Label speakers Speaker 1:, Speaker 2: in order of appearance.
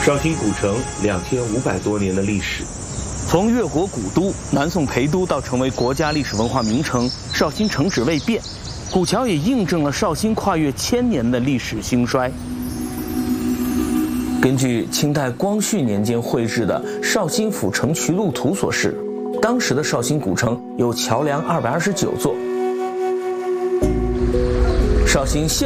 Speaker 1: 绍兴古城2500多年的历史，
Speaker 2: 从越国古都、南宋陪都到成为国家历史文化名城，绍兴城址未变，古桥也印证了绍兴跨越1000年的历史兴衰。根据清代光绪年间绘制的《绍兴府城渠路图》所示，当时的绍兴古城有桥梁229座。绍兴现